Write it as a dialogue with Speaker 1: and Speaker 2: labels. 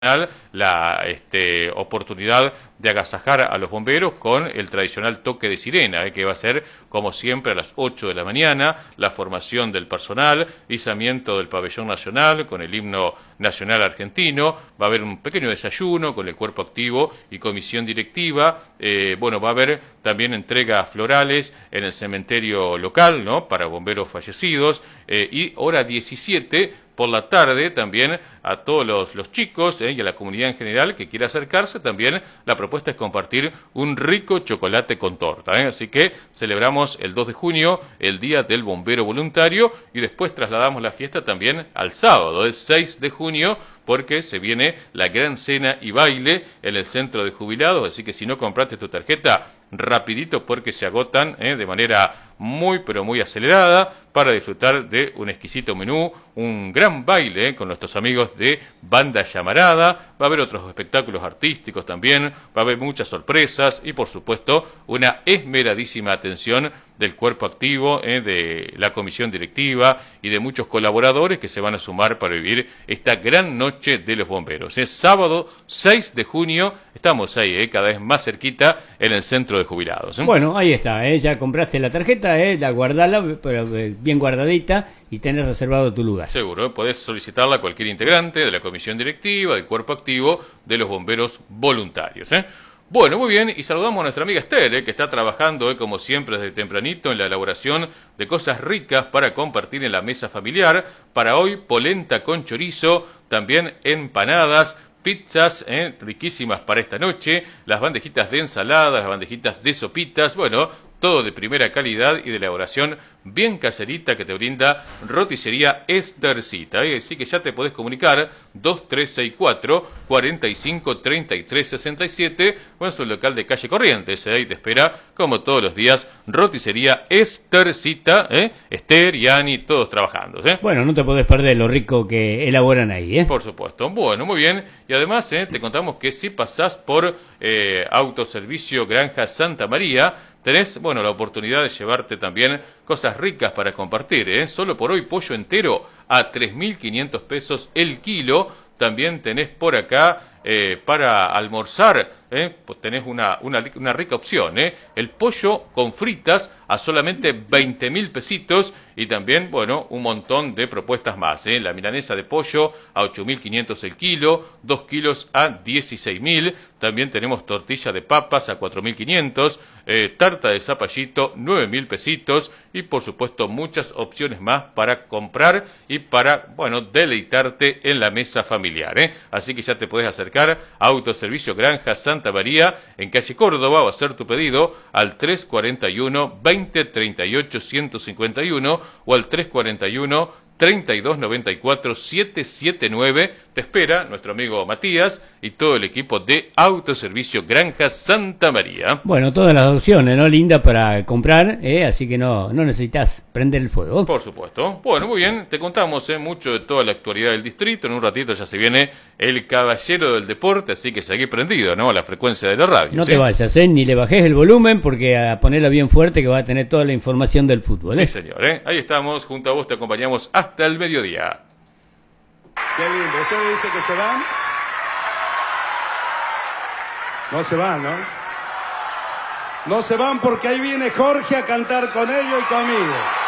Speaker 1: la oportunidad de agasajar a los bomberos con el tradicional toque de sirena, que va a ser, como siempre, a las 8 de la mañana, la formación del personal, izamiento del pabellón nacional con el himno nacional argentino, va a haber un pequeño desayuno con el cuerpo activo y comisión directiva, va a haber también entregas florales en el cementerio local, ¿no?, para bomberos fallecidos, y hora 17 por la tarde también a todos los chicos y a la comunidad en general que quiera acercarse. También la propuesta es compartir un rico chocolate con torta, así que celebramos el 2 de junio, el Día del Bombero Voluntario, y después trasladamos la fiesta también al sábado, el 6 de junio, porque se viene la gran cena y baile en el centro de jubilados, así que si no compraste tu tarjeta, rapidito porque se agotan de manera muy pero muy acelerada, para disfrutar de un exquisito menú, un gran baile con nuestros amigos de Banda Llamarada, va a haber otros espectáculos artísticos también, va a haber muchas sorpresas y por supuesto una esmeradísima atención del cuerpo activo, de la comisión directiva y de muchos colaboradores que se van a sumar para vivir esta gran noche de los bomberos. Es sábado 6 de junio, estamos ahí, cada vez más cerquita en el centro de jubilados.
Speaker 2: Bueno, ahí está, ya compraste la tarjeta, la guardala, pero bien guardadita, y tenés reservado tu lugar.
Speaker 1: Seguro, podés solicitarla a cualquier integrante de la comisión directiva, del cuerpo activo, de los bomberos voluntarios. Bueno, muy bien, y saludamos a nuestra amiga Esther, que está trabajando, como siempre, desde tempranito en la elaboración de cosas ricas para compartir en la mesa familiar. Para hoy, polenta con chorizo, también empanadas, pizzas riquísimas para esta noche, las bandejitas de ensalada, las bandejitas de sopitas, bueno, todo de primera calidad y de elaboración bien caserita que te brinda Roticería Estercita. Así que ya te podés comunicar 2364-453367 o en su local de calle Corrientes. Ahí te espera, como todos los días, Roticería Estercita, Esther y Ani, todos trabajando.
Speaker 2: Bueno, no te podés perder lo rico que elaboran ahí.
Speaker 1: Por supuesto. Bueno, muy bien. Y además te contamos que si pasás por Autoservicio Granja Santa María, tenés, la oportunidad de llevarte también cosas ricas para compartir, Solo por hoy, pollo entero a 3.500 pesos el kilo. También tenés por acá, para almorzar, pues tenés una rica opción, el pollo con fritas a solamente 20.000 pesitos y también, un montón de propuestas más, la milanesa de pollo a 8.500 el kilo, 2 kilos a 16.000, también tenemos tortilla de papas a 4.500, tarta de zapallito 9.000 pesitos y por supuesto muchas opciones más para comprar y para, deleitarte en la mesa familiar, Así que ya te podés acercar a Autoservicio Granja Santa María en calle Córdoba o hacer tu pedido al 341-2038-151 o al 341-3294-779. Te espera nuestro amigo Matías y todo el equipo de Autoservicio Granja Santa María.
Speaker 2: Bueno, todas las opciones, ¿no? Linda para comprar, así que no necesitas prender el fuego.
Speaker 1: Por supuesto. Bueno, muy bien, te contamos mucho de toda la actualidad del distrito. En un ratito ya se viene el caballero del deporte, así que seguí prendido, ¿no?, a la frecuencia de la radio.
Speaker 2: No te vayas, ni le bajes el volumen, porque a ponerla bien fuerte que va a tener toda la información del fútbol.
Speaker 1: Sí, señor, ahí estamos, junto a vos te acompañamos hasta el mediodía.
Speaker 3: Qué lindo. ¿Ustedes dicen que se van? No se van, ¿no? No se van porque ahí viene Jorge a cantar con ellos y conmigo.